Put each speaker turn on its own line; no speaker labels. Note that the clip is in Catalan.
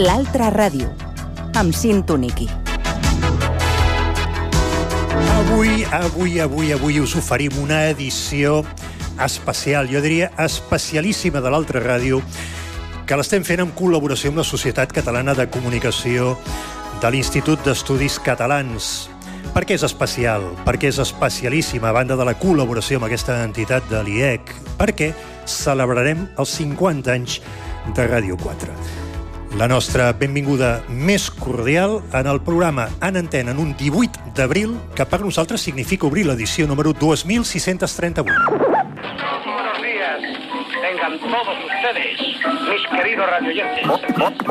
L'altra ràdio, amb Sintoniqui. Avui us oferim una edició especial, jo diria especialíssima de l'Altra Ràdio, que l'estem fent en col·laboració amb la Societat Catalana de Comunicació de l'Institut d'Estudis Catalans. Per què és especial? Perquè és especialíssima, a banda de la col·laboració amb aquesta entitat de l'IEC, perquè celebrarem els 50 anys de Ràdio 4. La nostra benvinguda més cordial en el programa En Antena en un 18 d'abril, que per nosaltres significa obrir l'edició número 2638.
Buenos días, tengan todos ustedes, mis queridos radioyentes.